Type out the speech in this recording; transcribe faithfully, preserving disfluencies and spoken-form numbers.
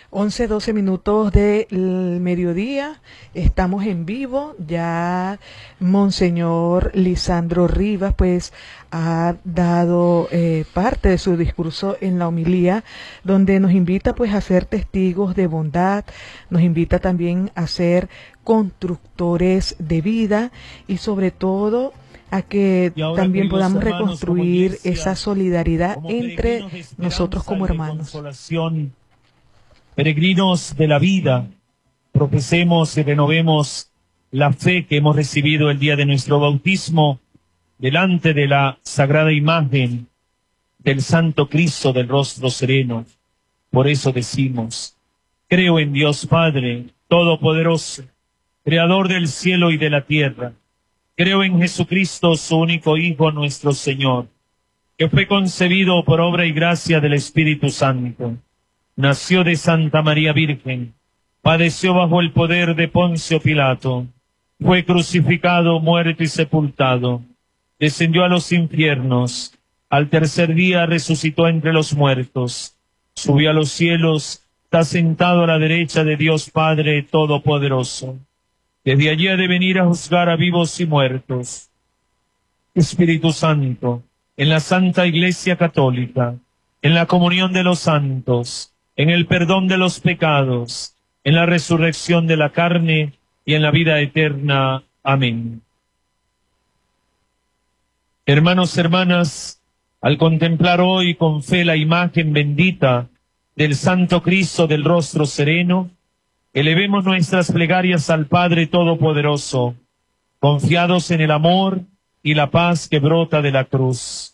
once, doce minutos del mediodía, estamos en vivo. Ya Monseñor Lisandro Rivas pues ha dado eh, parte de su discurso en la homilía, donde nos invita pues a ser testigos de bondad, nos invita también a ser constructores de vida y sobre todo a que también podamos reconstruir iglesia, esa solidaridad entre nosotros como hermanos. Peregrinos de la vida, profesemos y renovemos la fe que hemos recibido el día de nuestro bautismo delante de la sagrada imagen del Santo Cristo del rostro sereno. Por eso decimos: creo en Dios Padre Todopoderoso, Creador del cielo y de la tierra. Creo en Jesucristo, su único Hijo, nuestro Señor, que fue concebido por obra y gracia del Espíritu Santo. Nació de Santa María Virgen, padeció bajo el poder de Poncio Pilato, fue crucificado, muerto y sepultado, descendió a los infiernos, al tercer día resucitó entre los muertos, subió a los cielos, está sentado a la derecha de Dios Padre Todopoderoso. Desde allí ha de venir a juzgar a vivos y muertos. Espíritu Santo, en la Santa Iglesia Católica, en la comunión de los santos, en el perdón de los pecados, en la resurrección de la carne y en la vida eterna. Amén. Hermanos, hermanas, al contemplar hoy con fe la imagen bendita del Santo Cristo del rostro sereno, elevemos nuestras plegarias al Padre Todopoderoso, confiados en el amor y la paz que brota de la cruz.